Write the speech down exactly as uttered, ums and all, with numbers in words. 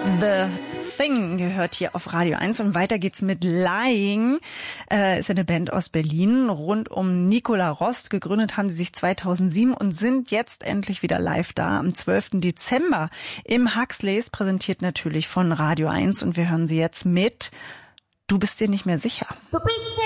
The Thing gehört hier auf Radio eins und weiter geht's mit Lying. Äh, ist eine Band aus Berlin rund um Nicola Rost. Gegründet haben sie sich zweitausendsieben und sind jetzt endlich wieder live da am zwölften Dezember im Huxleys, präsentiert natürlich von Radio eins und wir hören sie jetzt mit Du bist dir nicht mehr sicher. Du bist dir